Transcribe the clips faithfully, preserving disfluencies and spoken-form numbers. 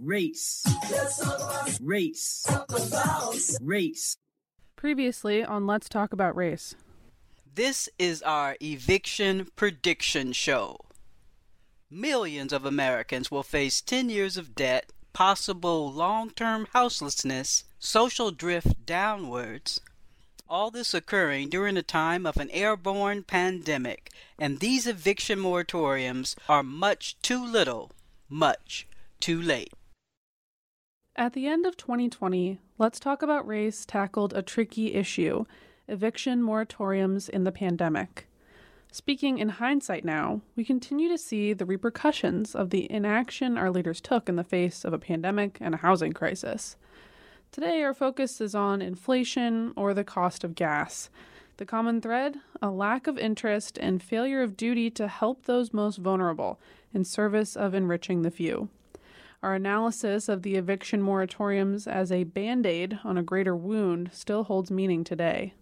Race. Race. Race. Previously on Let's Talk About Race. This is our eviction prediction show. Millions of Americans will face ten years of debt, possible long-term houselessness, social drift downwards. All this occurring during the time of an airborne pandemic, and these eviction moratoriums are much too little, much too late. At the end of twenty twenty, Let's Talk About Race tackled a tricky issue, eviction moratoriums in the pandemic. Speaking in hindsight now, we continue to see the repercussions of the inaction our leaders took in the face of a pandemic and a housing crisis. Today, our focus is on inflation or the cost of gas. The common thread? A lack of interest and failure of duty to help those most vulnerable in service of enriching the few. Our analysis of the eviction moratoriums as a band-aid on a greater wound still holds meaning today.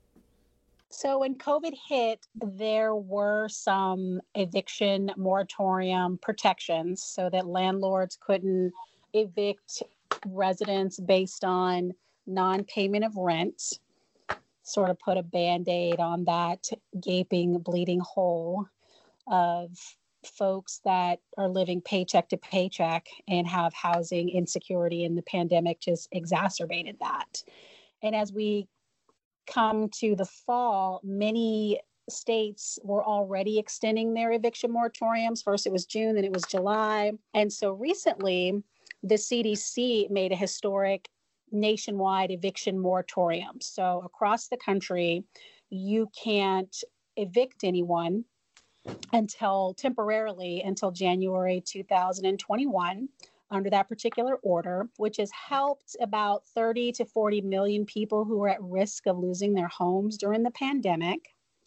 So when COVID hit, there were some eviction moratorium protections so that landlords couldn't evict residents based on non-payment of rent, sort of put a band-aid on that gaping, bleeding hole of folks that are living paycheck to paycheck and have housing insecurity, and the pandemic just exacerbated that. And as we come to the fall, many states were already extending their eviction moratoriums. First it was June, then it was July. And so recently, the C D C made a historic nationwide eviction moratorium. So across the country, you can't evict anyone until temporarily until January two thousand twenty-one under that particular order, which has helped about thirty to forty million people who are at risk of losing their homes during the pandemic.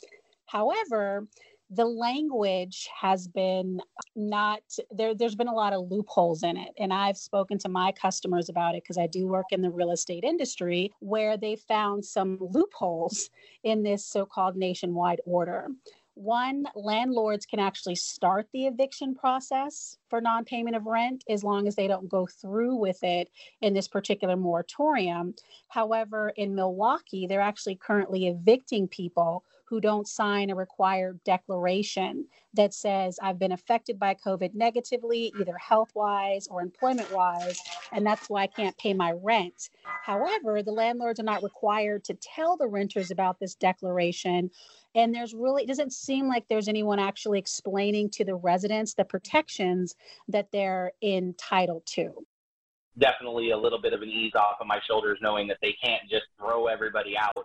However, the language has been not there. There's been a lot of loopholes in it. And I've spoken to my customers about it because I do work in the real estate industry, where they found some loopholes in this so-called nationwide order. One, landlords can actually start the eviction process for non-payment of rent as long as they don't go through with it in this particular moratorium. However, in Milwaukee, they're actually currently evicting people who don't sign a required declaration that says, I've been affected by COVID negatively, either health-wise or employment-wise, and that's why I can't pay my rent. However, the landlords are not required to tell the renters about this declaration. And there's really, it doesn't seem like there's anyone actually explaining to the residents the protections that they're entitled to. Definitely a little bit of an ease off of my shoulders, knowing that they can't just throw everybody out.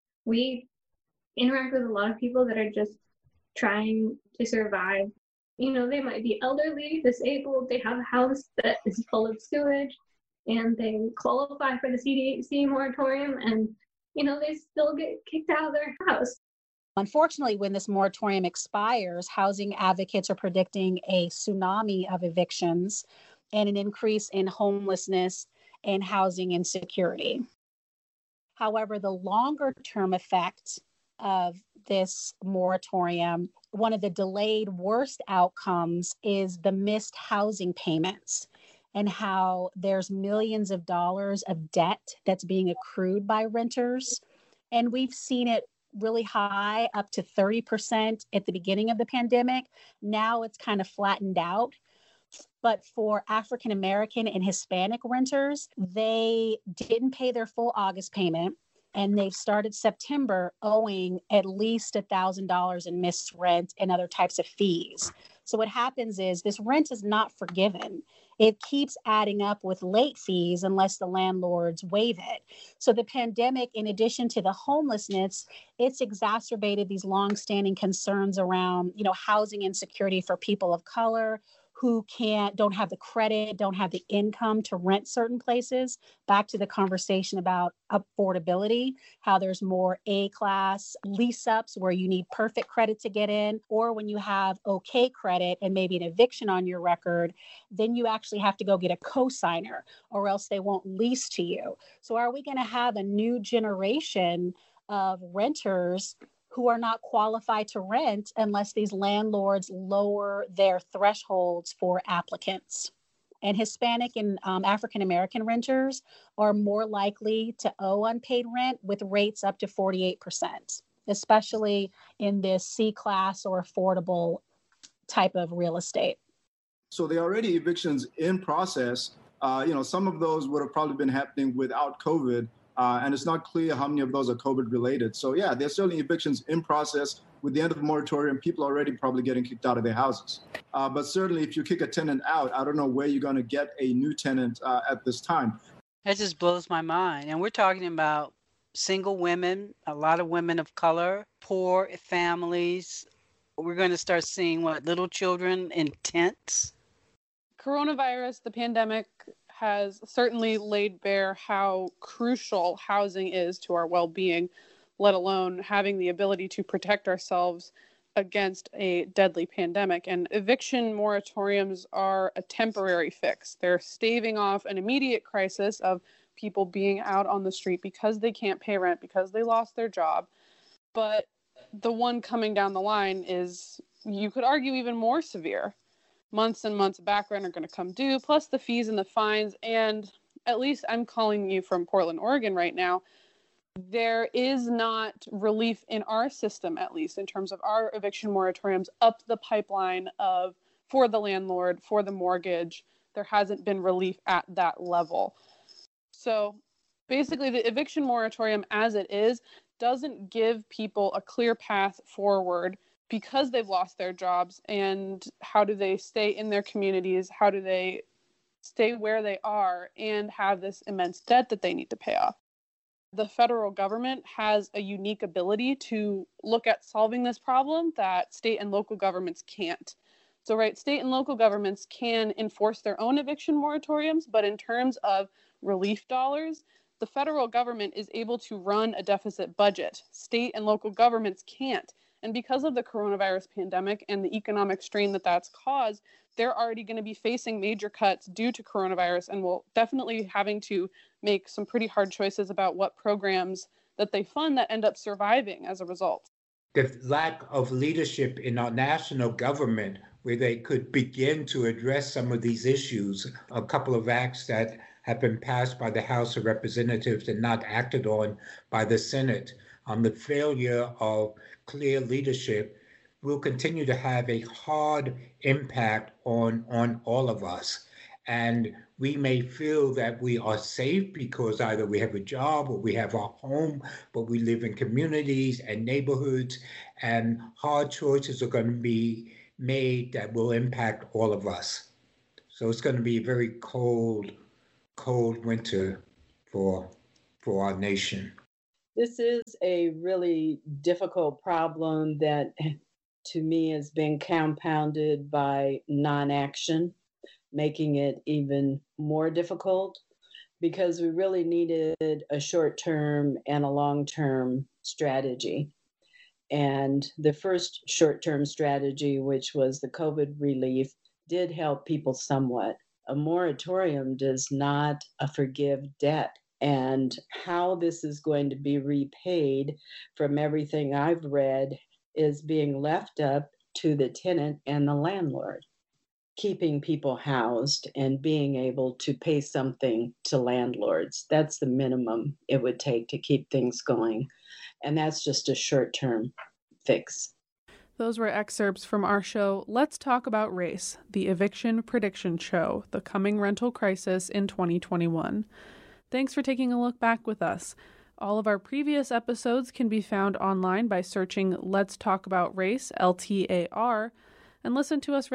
We interact with a lot of people that are just trying to survive. You know, they might be elderly, disabled, they have a house that is full of sewage, and they qualify for the C D H C moratorium, and, you know, they still get kicked out of their house. Unfortunately, when this moratorium expires, housing advocates are predicting a tsunami of evictions and an increase in homelessness and housing insecurity. However, the longer term effect of this moratorium, one of the delayed worst outcomes is the missed housing payments and how there's millions of dollars of debt that's being accrued by renters. And we've seen it really high, up to thirty percent at the beginning of the pandemic. Now it's kind of flattened out. But for African American and Hispanic renters, they didn't pay their full August payment, and they've started September owing at least one thousand dollars in missed rent and other types of fees. So what happens is this rent is not forgiven. It keeps adding up with late fees unless the landlords waive it. So the pandemic, in addition to the homelessness, it's exacerbated these longstanding concerns around, you know, housing insecurity for people of color who can't, don't have the credit, don't have the income to rent certain places. Back to the conversation about affordability, how there's more A-class lease ups where you need perfect credit to get in, or when you have okay credit and maybe an eviction on your record, then you actually have to go get a cosigner or else they won't lease to you. So are we going to have a new generation of renters who are not qualified to rent unless these landlords lower their thresholds for applicants? And Hispanic and um, African American renters are more likely to owe unpaid rent with rates up to forty-eight percent, especially in this C-class or affordable type of real estate. So there are already evictions in process. Uh, you know, some of those would have probably been happening without COVID, uh, and it's not clear how many of those are COVID related. So yeah, there's certainly evictions in process. With the end of the moratorium, people are already probably getting kicked out of their houses. Uh, but certainly if you kick a tenant out, I don't know where you're going to get a new tenant uh, at this time. That just blows my mind. And we're talking about single women, a lot of women of color, poor families. We're going to start seeing, what, little children in tents? Coronavirus, the pandemic, has certainly laid bare how crucial housing is to our well-being, let alone having the ability to protect ourselves against a deadly pandemic. And eviction moratoriums are a temporary fix. They're staving off an immediate crisis of people being out on the street because they can't pay rent, because they lost their job. But the one coming down the line is, you could argue, even more severe. Months and months of back rent are going to come due, plus the fees and the fines. And at least I'm calling you from Portland, Oregon right now. There is not relief in our system, at least in terms of our eviction moratoriums, up the pipeline of for the landlord, for the mortgage. There hasn't been relief at that level. So basically, the eviction moratorium as it is doesn't give people a clear path forward because they've lost their jobs. And how do they stay in their communities? How do they stay where they are and have this immense debt that they need to pay off? The federal government has a unique ability to look at solving this problem that state and local governments can't. So, right, state and local governments can enforce their own eviction moratoriums, but in terms of relief dollars, the federal government is able to run a deficit budget. State and local governments can't. And because of the coronavirus pandemic and the economic strain that that's caused, they're already going to be facing major cuts due to coronavirus, and will definitely having to make some pretty hard choices about what programs that they fund that end up surviving as a result. The lack of leadership in our national government, where they could begin to address some of these issues, a couple of acts that have been passed by the House of Representatives and not acted on by the Senate, on the failure of clear leadership, will continue to have a hard impact on, on all of us. And we may feel that we are safe because either we have a job or we have our home, but we live in communities and neighborhoods, and hard choices are going to be made that will impact all of us. So it's going to be a very cold, cold winter for, for our nation. This is a really difficult problem that, to me, has been compounded by non-action, making it even more difficult, because we really needed a short-term and a long-term strategy. And the first short-term strategy, which was the COVID relief, did help people somewhat. A moratorium does not uh, forgive debt. And how this is going to be repaid, from everything I've read, is being left up to the tenant and the landlord. Keeping people housed and being able to pay something to landlords. That's the minimum it would take to keep things going. And that's just a short-term fix. Those were excerpts from our show, Let's Talk About Race, the Eviction Prediction Show, the Coming Rental Crisis in twenty twenty-one. Thanks for taking a look back with us. All of our previous episodes can be found online by searching Let's Talk About Race, L T A R, and listen to us